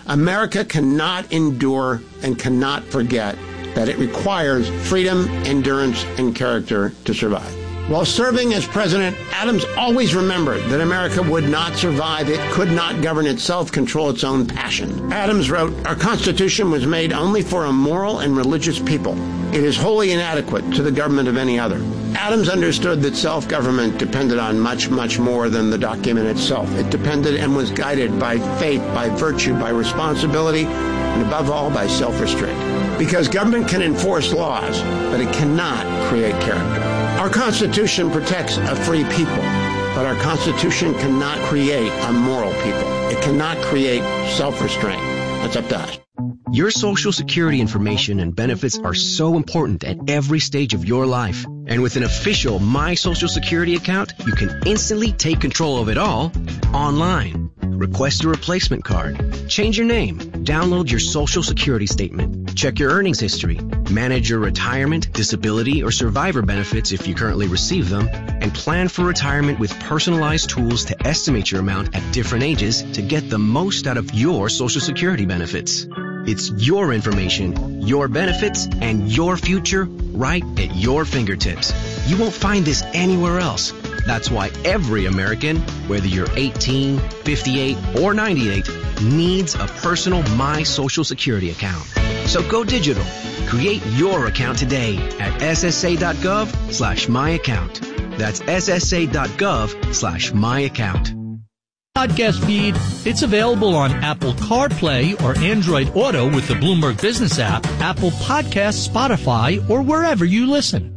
America cannot endure and cannot forget that it requires freedom, endurance, and character to survive. While serving as president, Adams always remembered that America would not survive. It could not govern itself, control its own passion. Adams wrote, "Our Constitution was made only for a moral and religious people. It is wholly inadequate to the government of any other." Adams understood that self-government depended on much, much more than the document itself. It depended and was guided by faith, by virtue, by responsibility, and above all, by self-restraint. Because government can enforce laws, but it cannot create character. Our Constitution protects a free people, but our Constitution cannot create a moral people. It cannot create self-restraint. That's up to us. Your Social Security information and benefits are so important at every stage of your life. And with an official My Social Security account, you can instantly take control of it all online. Request a replacement card, change your name, download your Social Security statement, check your earnings history, manage your retirement, disability, or survivor benefits if you currently receive them, and plan for retirement with personalized tools to estimate your amount at different ages to get the most out of your Social Security benefits. It's your information, your benefits, and your future right at your fingertips. You won't find this anywhere else. That's why every American, whether you're 18, 58, or 98, needs a personal My Social Security account. So go digital. Create your account today at ssa.gov/myaccount. That's ssa.gov/myaccount. Podcast feed. It's available on Apple CarPlay or Android Auto with the Bloomberg Business app, Apple Podcasts, Spotify, or wherever you listen.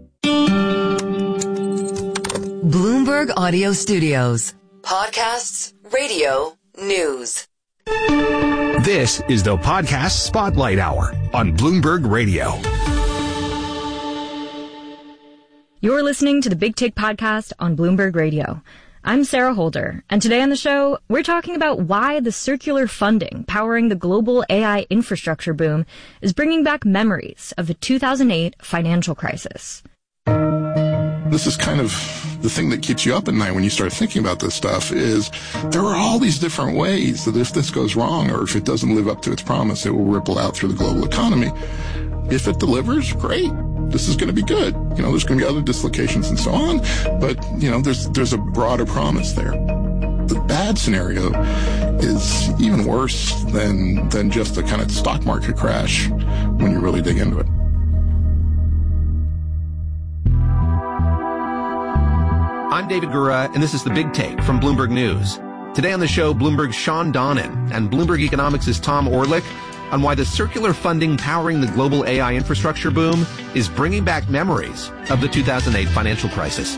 Bloomberg Audio Studios. Podcasts, radio, news. This is the Podcast Spotlight Hour on Bloomberg Radio. You're listening to the Big Take Podcast on Bloomberg Radio. I'm Sarah Holder, and today on the show, we're talking about why the circular funding powering the global AI infrastructure boom is bringing back memories of the 2008 financial crisis. This is kind of the thing that keeps you up at night when you start thinking about this stuff is there are all these different ways that if this goes wrong or if it doesn't live up to its promise, it will ripple out through the global economy. If it delivers, great. This is going to be good. There's going to be other dislocations and so on, but, there's a broader promise there. The bad scenario is even worse than just a kind of stock market crash when you really dig into it. I'm David Gura, and this is The Big Take from Bloomberg News. Today on the show, Bloomberg's Sean Donnan and Bloomberg Economics' Tom Orlik on why the circular funding powering the global AI infrastructure boom is bringing back memories of the 2008 financial crisis.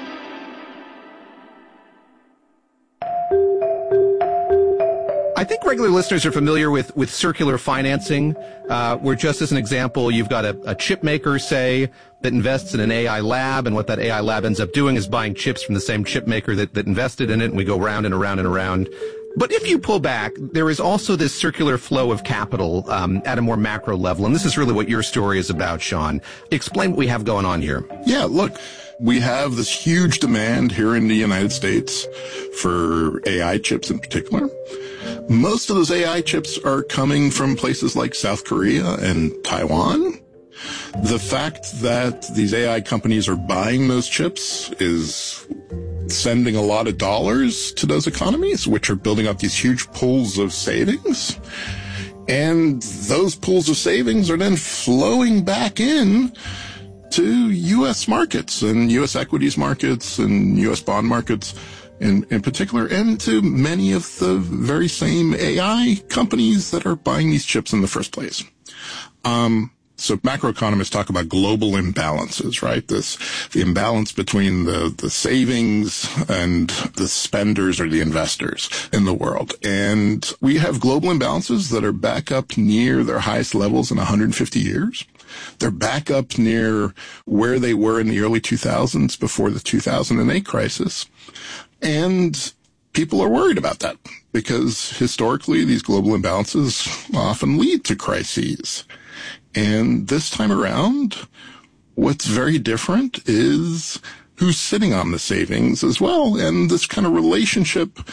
I think regular listeners are familiar with circular financing, where just as an example, you've got a chip maker, say, that invests in an AI lab, and what that AI lab ends up doing is buying chips from the same chip maker that invested in it, and we go round and around and around. But if you pull back, there is also this circular flow of capital at a more macro level, and this is really what your story is about, Sean. Explain what we have going on here. Yeah, look, we have this huge demand here in the United States for AI chips in particular. Most of those AI chips are coming from places like South Korea and Taiwan. The fact that these AI companies are buying those chips is sending a lot of dollars to those economies, which are building up these huge pools of savings. And those pools of savings are then flowing back in to U.S. markets and U.S. equities markets and U.S. bond markets in particular, and to many of the very same AI companies that are buying these chips in the first place. So macroeconomists talk about global imbalances, right? The imbalance between the savings and the spenders or the investors in the world. And we have global imbalances that are back up near their highest levels in 150 years. They're back up near where they were in the early 2000s before the 2008 crisis. And people are worried about that because historically these global imbalances often lead to crises. And this time around, what's very different is who's sitting on the savings as well. And this kind of relationship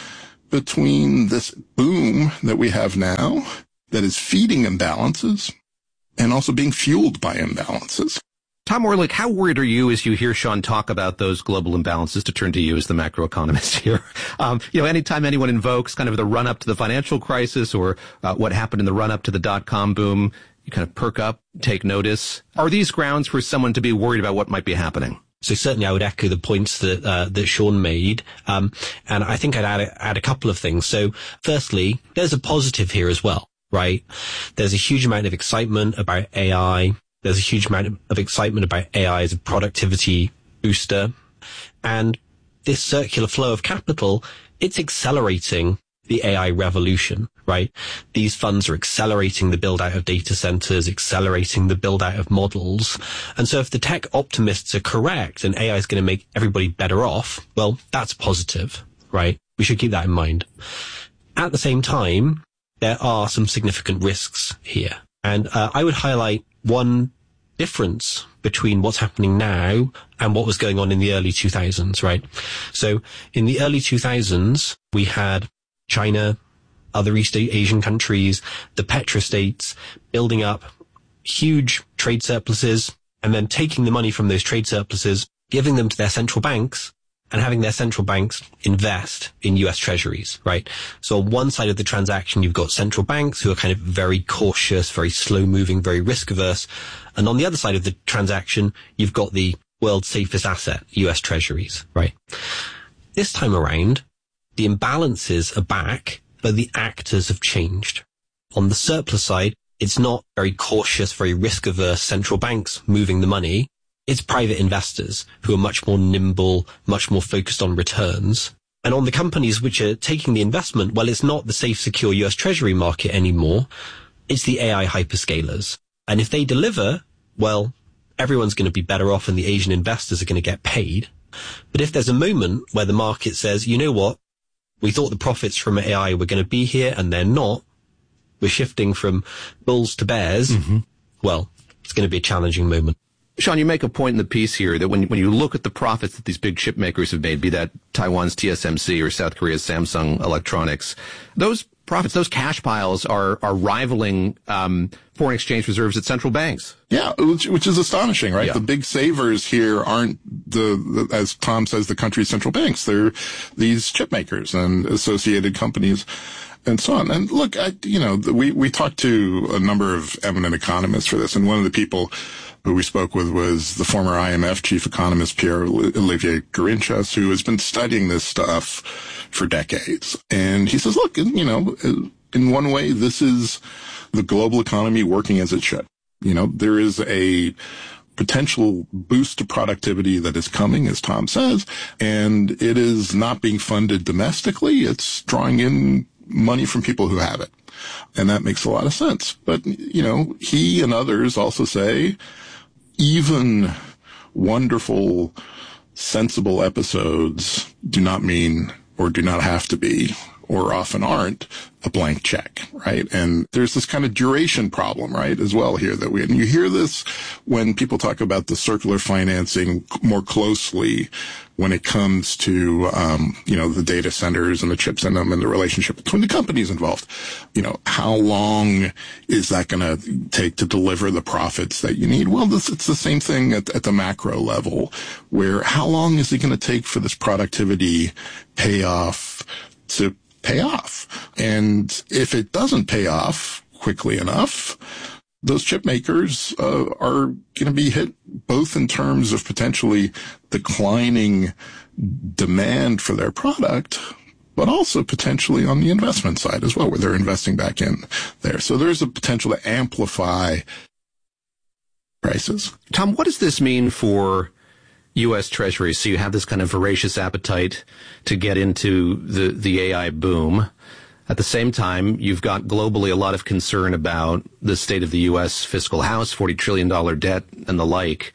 between this boom that we have now that is feeding imbalances and also being fueled by imbalances. Tom Orlik, how worried are you as you hear Sean talk about those global imbalances, to turn to you as the macroeconomist here? Anytime anyone invokes kind of the run-up to the financial crisis or what happened in the run-up to the dot-com boom, you kind of perk up, take notice. Are these grounds for someone to be worried about what might be happening? So certainly I would echo the points that Sean made. And I think I'd add a couple of things. So firstly, there's a positive here as well, right? There's a huge amount of excitement about AI. There's a huge amount of excitement about AI as a productivity booster. And this circular flow of capital, it's accelerating the AI revolution, right? These funds are accelerating the build out of data centers, accelerating the build out of models. And so if the tech optimists are correct and AI is going to make everybody better off, well, that's positive, right? We should keep that in mind. At the same time, there are some significant risks here. And I would highlight one difference between what's happening now and what was going on in the early 2000s, right? So in the early 2000s, we had China, other East Asian countries, the petrostates building up huge trade surpluses and then taking the money from those trade surpluses, giving them to their central banks and having their central banks invest in US treasuries, right? So on one side of the transaction, you've got central banks who are kind of very cautious, very slow moving, very risk averse. And on the other side of the transaction, you've got the world's safest asset, US treasuries, right? This time around, the imbalances are back, but the actors have changed. On the surplus side, it's not very cautious, very risk averse central banks moving the money. It's private investors who are much more nimble, much more focused on returns. And on the companies which are taking the investment, well, it's not the safe, secure US Treasury market anymore. It's the AI hyperscalers. And if they deliver, well, everyone's going to be better off and the Asian investors are going to get paid. But if there's a moment where the market says, you know what, we thought the profits from AI were going to be here and they're not, we're shifting from bulls to bears, well, it's going to be a challenging moment. Sean, you make a point in the piece here that when you look at the profits that these big chip makers have made, be that Taiwan's TSMC or South Korea's Samsung Electronics, those profits, those cash piles are rivaling foreign exchange reserves at central banks. Yeah, which is astonishing, right? Yeah. The big savers here aren't as Tom says, the country's central banks. They're these chip makers and associated companies and so on. And look, we talked to a number of eminent economists for this, and one of the people who we spoke with was the former IMF chief economist, Pierre-Olivier Gourinchas, who has been studying this stuff for decades. And he says, look, in one way, this is the global economy working as it should. There is a potential boost to productivity that is coming, as Tom says, and it is not being funded domestically. It's drawing in money from people who have it. And that makes a lot of sense. But, he and others also say, even wonderful, sensible episodes do not mean or do not have to be or often aren't a blank check, right? And there's this kind of duration problem, right, as well here and you hear this when people talk about the circular financing more closely when it comes to, the data centers and the chips in them and the relationship between the companies involved. How long is that going to take to deliver the profits that you need? Well, it's the same thing at the macro level, where how long is it going to take for this productivity payoff to pay off? And if it doesn't pay off quickly enough, those chip makers are going to be hit both in terms of potentially declining demand for their product, but also potentially on the investment side as well, where they're investing back in there. So there's a potential to amplify prices. Tom, what does this mean for U.S. Treasuries? So you have this kind of voracious appetite to get into the AI boom. At the same time, you've got globally a lot of concern about the state of the U.S. fiscal house, $40 trillion debt and the like.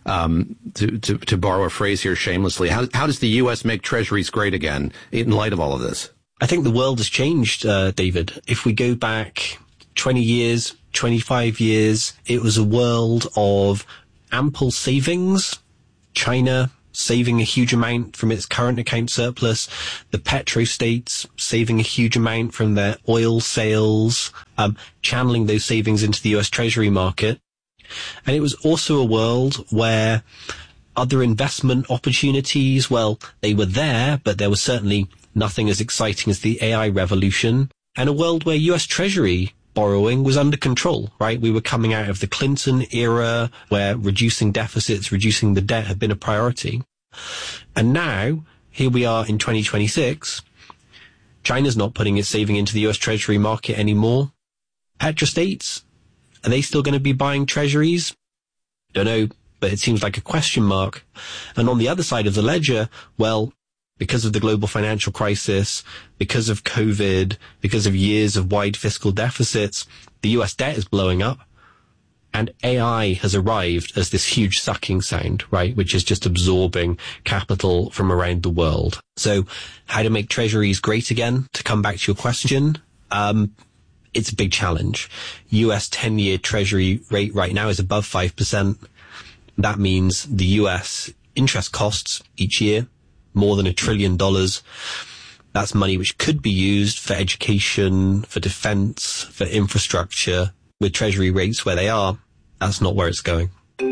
To borrow a phrase here shamelessly, how does the U.S. make treasuries great again in light of all of this? I think the world has changed, David. If we go back 20 years, 25 years, it was a world of ample savings. China saving a huge amount from its current account surplus, the petrostates saving a huge amount from their oil sales, channeling those savings into the US Treasury market. And it was also a world where other investment opportunities, well, they were there, but there was certainly nothing as exciting as the AI revolution, and a world where US Treasury borrowing was under control, right? We were coming out of the Clinton era where reducing deficits, reducing the debt had been a priority. And now, here we are in 2026. China's not putting its saving into the US Treasury market anymore. Petrostates, are they still going to be buying treasuries? Don't know, but it seems like a question mark. And on the other side of the ledger, well, because of the global financial crisis, because of COVID, because of years of wide fiscal deficits, the US debt is blowing up. And AI has arrived as this huge sucking sound, right, which is just absorbing capital from around the world. So how to make treasuries great again, to come back to your question, it's a big challenge. US 10-year treasury rate right now is above 5%. That means the US interest costs each year more than $1 trillion. That's money which could be used for education, for defense, for infrastructure. With treasury rates where they are, that's not where it's going.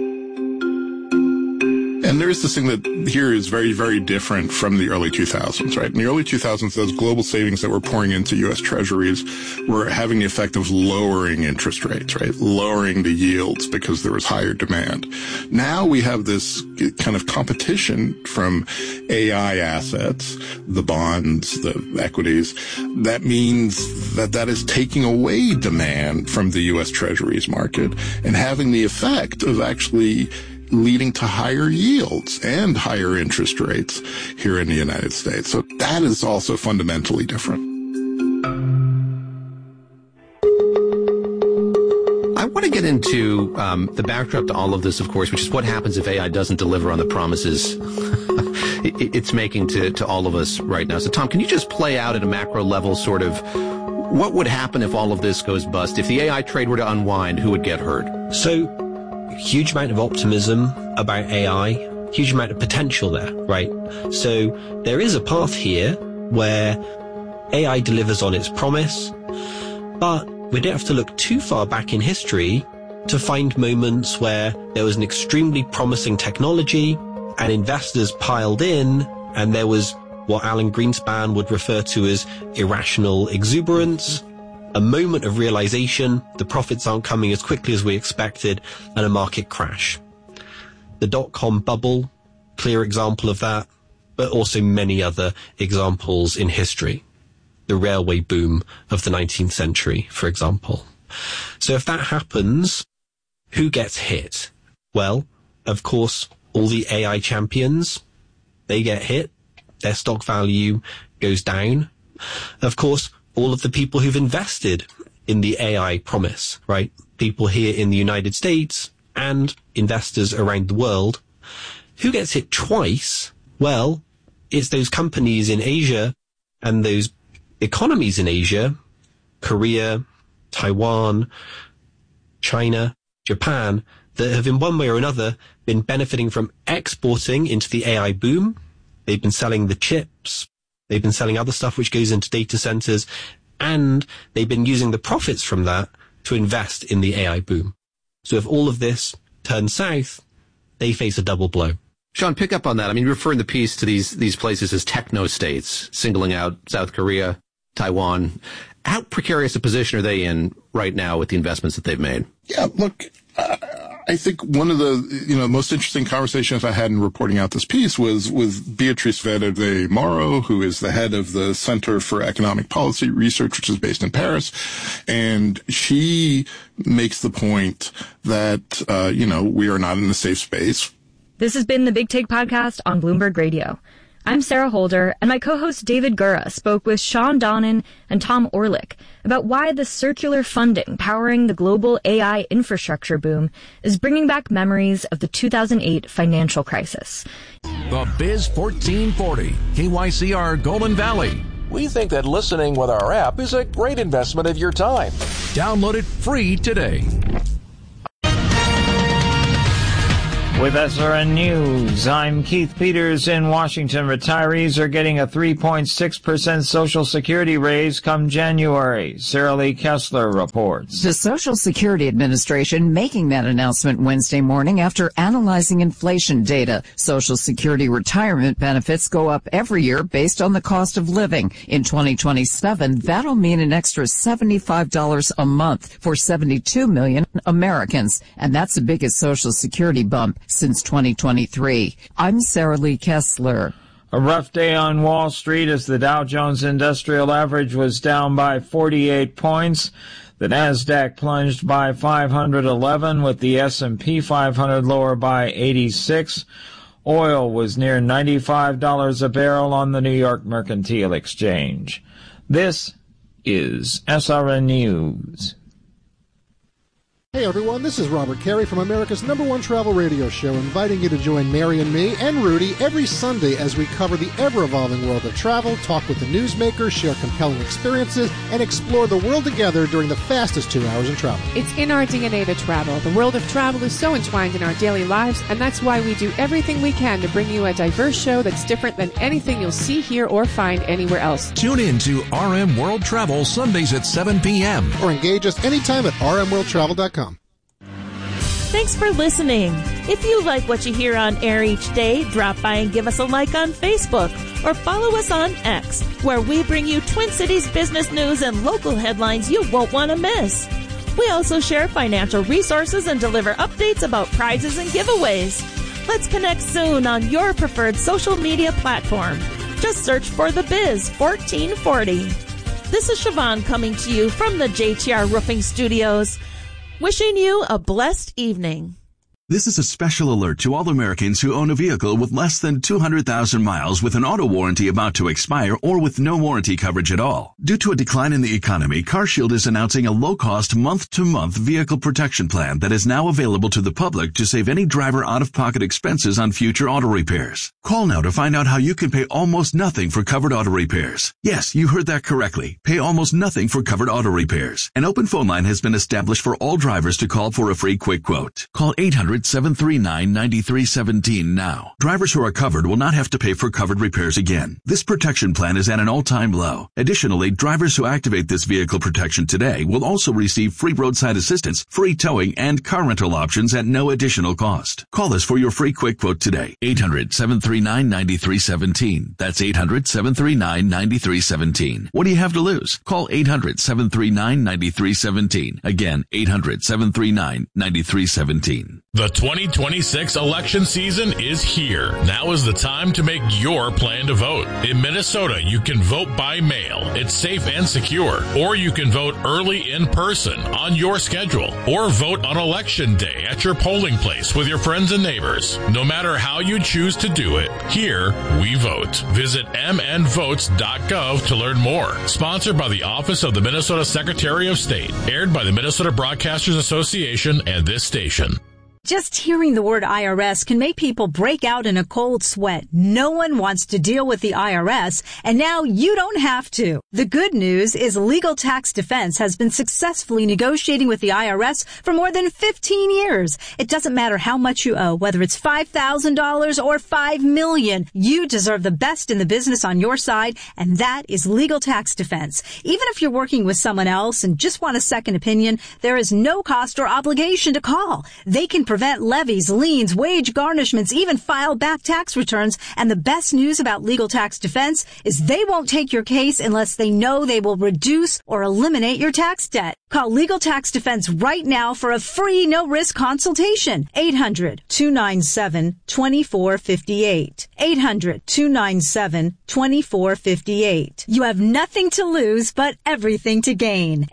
And there is this thing that here is very, very different from the early 2000s, right? In the early 2000s, those global savings that were pouring into U.S. treasuries were having the effect of lowering interest rates, right? Lowering the yields because there was higher demand. Now we have this kind of competition from AI assets, the bonds, the equities. That means that is taking away demand from the U.S. treasuries market and having the effect of actually leading to higher yields and higher interest rates here in the United States. So that is also fundamentally different. I want to get into the backdrop to all of this, of course, which is what happens if AI doesn't deliver on the promises it's making to all of us right now. So, Tom, can you just play out at a macro level sort of what would happen if all of this goes bust? If the AI trade were to unwind, who would get hurt? So, huge amount of optimism about AI, huge amount of potential there, right? So there is a path here where AI delivers on its promise, but we don't have to look too far back in history to find moments where there was an extremely promising technology and investors piled in, and there was what Alan Greenspan would refer to as irrational exuberance, a moment of realization, the profits aren't coming as quickly as we expected, and a market crash. The dot-com bubble, clear example of that, but also many other examples in history. The railway boom of the 19th century, for example. So if that happens, who gets hit? Well, of course, all the AI champions, they get hit. Their stock value goes down. Of course, all of the people who've invested in the AI promise, right? People here in the United States and investors around the world. Who gets hit twice? Well, it's those companies in Asia and those economies in Asia, Korea, Taiwan, China, Japan, that have in one way or another been benefiting from exporting into the AI boom. They've been selling the chips. They've been selling other stuff which goes into data centers, and they've been using the profits from that to invest in the AI boom. So if all of this turns south, they face a double blow. Sean, pick up on that. I mean, you refer in the piece to these places as techno-states, singling out South Korea, Taiwan. How precarious a position are they in right now with the investments that they've made? Yeah, look, I think one of the, most interesting conversations I had in reporting out this piece was with Beatriz Verde Moro, who is the head of the Center for Economic Policy Research, which is based in Paris. And she makes the point that, we are not in a safe space. This has been the Big Take Podcast on Bloomberg Radio. I'm Sarah Holder, and my co-host David Gura spoke with Sean Donnan and Tom Orlik about why the circular funding powering the global AI infrastructure boom is bringing back memories of the 2008 financial crisis. The Biz 1440, KYCR Golden Valley. We think that listening with our app is a great investment of your time. Download it free today. With SRN News, I'm Keith Peters in Washington. Retirees are getting a 3.6% Social Security raise come January. Sarah Lee Kessler reports. The Social Security Administration making that announcement Wednesday morning after analyzing inflation data. Social Security retirement benefits go up every year based on the cost of living. In 2027, that'll mean an extra $75 a month for 72 million Americans, and that's the biggest Social Security bump since 2023. I'm Sarah Lee Kessler. A rough day on Wall Street as the Dow Jones Industrial Average was down by 48 points. The Nasdaq plunged by 511 with the S&P 500 lower by 86. Oil was near $95 a barrel on the New York Mercantile Exchange. This is SRN News. Hey everyone, this is Robert Carey from America's #1 travel radio show, inviting you to join Mary and me and Rudy every Sunday as we cover the ever-evolving world of travel, talk with the newsmakers, share compelling experiences, and explore the world together during the fastest 2 hours in travel. It's in our DNA to travel. The world of travel is so entwined in our daily lives, and that's why we do everything we can to bring you a diverse show that's different than anything you'll see, hear, or find anywhere else. Tune in to RM World Travel Sundays at 7 p.m. Or engage us anytime at rmworldtravel.com. Thanks for listening. If you like what you hear on air each day, drop by and give us a like on Facebook or follow us on X, where we bring you Twin Cities business news and local headlines you won't want to miss. We also share financial resources and deliver updates about prizes and giveaways. Let's connect soon on your preferred social media platform. Just search for The Biz 1440. This is Siobhan coming to you from the JTR Roofing Studios. Wishing you a blessed evening. This is a special alert to all Americans who own a vehicle with less than 200,000 miles with an auto warranty about to expire or with no warranty coverage at all. Due to a decline in the economy, CarShield is announcing a low-cost month-to-month vehicle protection plan that is now available to the public to save any driver out-of-pocket expenses on future auto repairs. Call now to find out how you can pay almost nothing for covered auto repairs. Yes, you heard that correctly. Pay almost nothing for covered auto repairs. An open phone line has been established for all drivers to call for a free quick quote. Call 800-739-9317 now. Drivers who are covered will not have to pay for covered repairs again. This protection plan is at an all-time low. Additionally, drivers who activate this vehicle protection today will also receive free roadside assistance, free towing, and car rental options at no additional cost. Call us for your free quick quote today. 800-739-9317. That's 800-739-9317. What do you have to lose? Call 800-739-9317. Again, 800-739-9317. The 2026 election season is here. Now is the time to make your plan to vote. In Minnesota, you can vote by mail. It's safe and secure. Or you can vote early in person on your schedule. Or vote on election day at your polling place with your friends and neighbors. No matter how you choose to do it, here we vote. Visit mnvotes.gov to learn more. Sponsored by the Office of the Minnesota Secretary of State. Aired by the Minnesota Broadcasters Association and this station. Just hearing the word IRS can make people break out in a cold sweat. No one wants to deal with the IRS, and now you don't have to. The good news is Legal Tax Defense has been successfully negotiating with the IRS for more than 15 years. It doesn't matter how much you owe, whether it's $5,000 or $5 million. You deserve the best in the business on your side, and that is Legal Tax Defense. Even if you're working with someone else and just want a second opinion, there is no cost or obligation to call. They can prevent levies, liens, wage garnishments, even file back tax returns. And the best news about Legal Tax Defense is they won't take your case unless they know they will reduce or eliminate your tax debt. Call Legal Tax Defense right now for a free no-risk consultation. 800-297-2458. 800-297-2458. You have nothing to lose but everything to gain.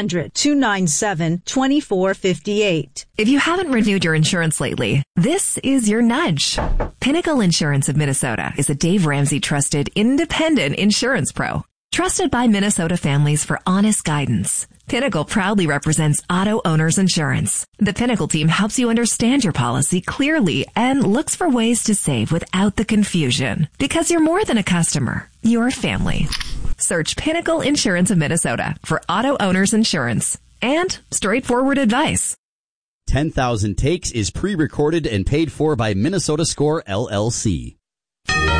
800-297-2458. If you haven't renewed your insurance lately, this is your nudge. Pinnacle Insurance of Minnesota is a Dave Ramsey trusted independent insurance pro. Trusted by Minnesota families for honest guidance. Pinnacle proudly represents auto owners insurance. The Pinnacle team helps you understand your policy clearly and looks for ways to save without the confusion. Because you're more than a customer, you're family. Search Pinnacle Insurance of Minnesota for auto owners insurance and straightforward advice. 10,000 Takes is pre-recorded and paid for by Minnesota Score, LLC.